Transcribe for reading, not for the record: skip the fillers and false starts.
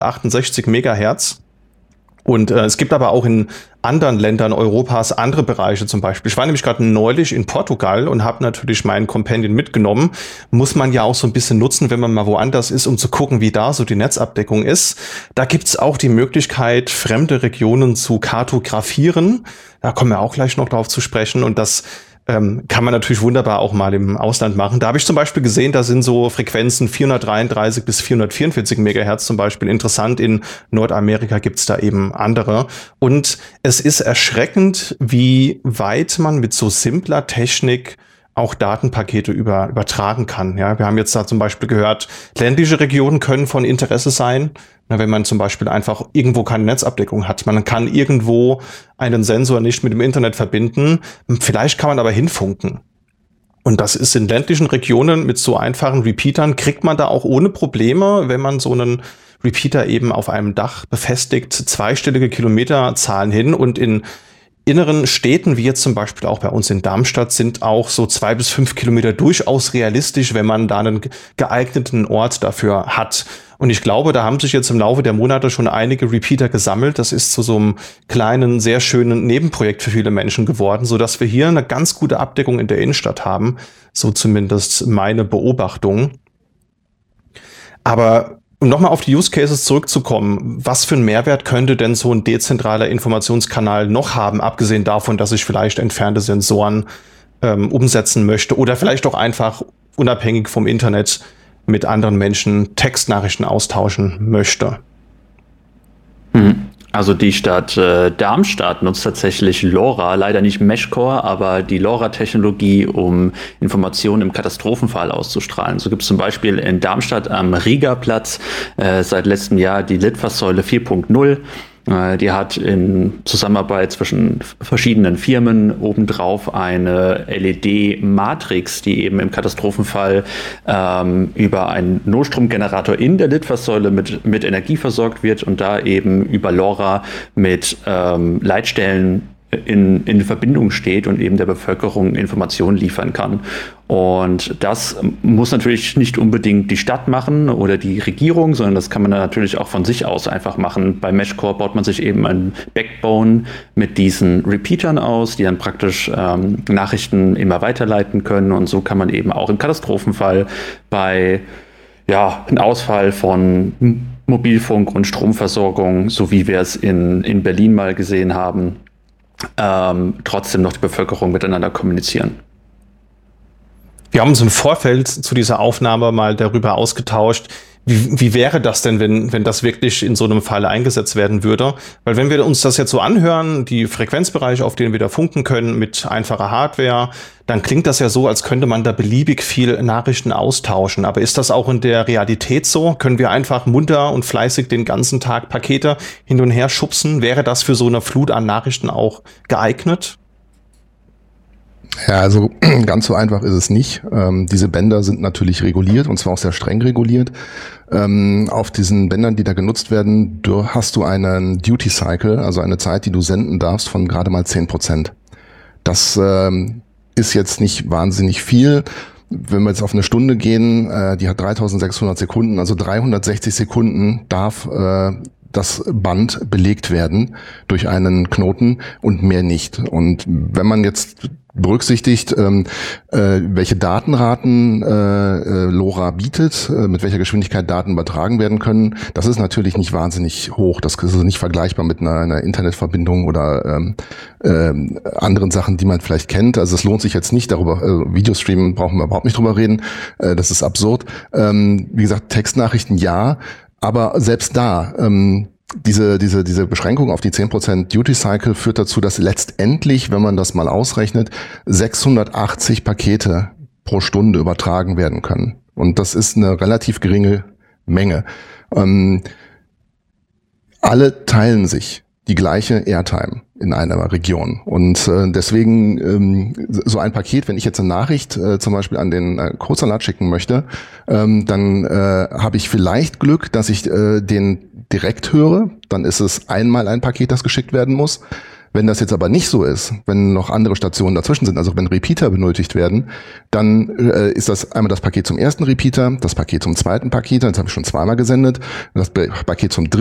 68 Megahertz. Und es gibt aber auch in anderen Ländern Europas andere Bereiche zum Beispiel. Ich war nämlich gerade neulich in Portugal und habe natürlich meinen Companion mitgenommen. Muss man ja auch so ein bisschen nutzen, wenn man mal woanders ist, um zu gucken, wie da so die Netzabdeckung ist. Da gibt's auch die Möglichkeit, fremde Regionen zu kartografieren. Da kommen wir auch gleich noch drauf zu sprechen. Und das kann man natürlich wunderbar auch mal im Ausland machen. Da habe ich zum Beispiel gesehen, da sind so Frequenzen 433 bis 444 Megahertz zum Beispiel interessant. In Nordamerika gibt's da eben andere. Und es ist erschreckend, wie weit man mit so simpler Technik auch Datenpakete übertragen kann. Ja, wir haben jetzt da zum Beispiel gehört, ländliche Regionen können von Interesse sein. Na, wenn man zum Beispiel einfach irgendwo keine Netzabdeckung hat. Man kann irgendwo einen Sensor nicht mit dem Internet verbinden. Vielleicht kann man aber hinfunken. Und das ist in ländlichen Regionen mit so einfachen Repeatern, kriegt man da auch ohne Probleme, wenn man so einen Repeater eben auf einem Dach befestigt, zweistellige Kilometerzahlen hin. Und in inneren Städten, wie jetzt zum Beispiel auch bei uns in Darmstadt, sind auch so 2 bis 5 Kilometer durchaus realistisch, wenn man da einen geeigneten Ort dafür hat. Und ich glaube, da haben sich jetzt im Laufe der Monate schon einige Repeater gesammelt. Das ist zu so einem kleinen, sehr schönen Nebenprojekt für viele Menschen geworden, so dass wir hier eine ganz gute Abdeckung in der Innenstadt haben. So zumindest meine Beobachtung. Aber um nochmal auf die Use Cases zurückzukommen, was für einen Mehrwert könnte denn so ein dezentraler Informationskanal noch haben, abgesehen davon, dass ich vielleicht entfernte Sensoren umsetzen möchte oder vielleicht auch einfach unabhängig vom Internet mit anderen Menschen Textnachrichten austauschen möchte? Also die Stadt Darmstadt nutzt tatsächlich LoRa, leider nicht Meshcore, aber die LoRa-Technologie, um Informationen im Katastrophenfall auszustrahlen. So gibt es zum Beispiel in Darmstadt am Riegerplatz seit letztem Jahr die Litfaßsäule 4.0. Die hat in Zusammenarbeit zwischen verschiedenen Firmen obendrauf eine LED-Matrix, die eben im Katastrophenfall über einen Notstromgenerator in der Litfaßsäule mit Energie versorgt wird und da eben über LoRa mit Leitstellen in Verbindung steht und eben der Bevölkerung Informationen liefern kann. Und das muss natürlich nicht unbedingt die Stadt machen oder die Regierung, sondern das kann man dann natürlich auch von sich aus einfach machen. Bei Meshcore baut man sich eben ein Backbone mit diesen Repeatern aus, die dann praktisch Nachrichten immer weiterleiten können. Und so kann man eben auch im Katastrophenfall bei einem Ausfall von Mobilfunk und Stromversorgung, so wie wir es in Berlin mal gesehen haben, trotzdem noch die Bevölkerung miteinander kommunizieren. Wir haben uns im Vorfeld zu dieser Aufnahme mal darüber ausgetauscht, wie wäre das denn, wenn das wirklich in so einem Fall eingesetzt werden würde? Weil wenn wir uns das jetzt so anhören, die Frequenzbereiche, auf denen wir da funken können mit einfacher Hardware, dann klingt das ja so, als könnte man da beliebig viel Nachrichten austauschen. Aber ist das auch in der Realität so? Können wir einfach munter und fleißig den ganzen Tag Pakete hin und her schubsen? Wäre das für so eine Flut an Nachrichten auch geeignet? Ja, also ganz so einfach ist es nicht. Diese Bänder sind natürlich reguliert und zwar auch sehr streng reguliert. Auf diesen Bändern, die da genutzt werden, hast du einen Duty Cycle, also eine Zeit, die du senden darfst, von gerade mal 10%. Das ist jetzt nicht wahnsinnig viel. Wenn wir jetzt auf eine Stunde gehen, die hat 3600 Sekunden, also 360 Sekunden darf das Band belegt werden durch einen Knoten und mehr nicht. Und wenn man jetzt berücksichtigt, welche Datenraten LoRa bietet, mit welcher Geschwindigkeit Daten übertragen werden können, das ist natürlich nicht wahnsinnig hoch. Das ist also nicht vergleichbar mit einer Internetverbindung oder anderen Sachen, die man vielleicht kennt. Also es lohnt sich jetzt nicht darüber, Videostreamen brauchen wir überhaupt nicht drüber reden, das ist absurd. Wie gesagt, Textnachrichten ja, aber selbst da, diese Beschränkung auf die 10% Duty Cycle führt dazu, dass letztendlich, wenn man das mal ausrechnet, 680 Pakete pro Stunde übertragen werden können. Und das ist eine relativ geringe Menge. Alle teilen sich die gleiche Airtime in einer Region. Und deswegen so ein Paket, wenn ich jetzt eine Nachricht zum Beispiel an den Codesalat schicken möchte, dann habe ich vielleicht Glück, dass ich den direkt höre. Dann ist es einmal ein Paket, das geschickt werden muss. Wenn das jetzt aber nicht so ist, wenn noch andere Stationen dazwischen sind, also wenn Repeater benötigt werden, dann ist das einmal das Paket zum ersten Repeater, das Paket zum zweiten Paket, das habe ich schon zweimal gesendet, das Paket zum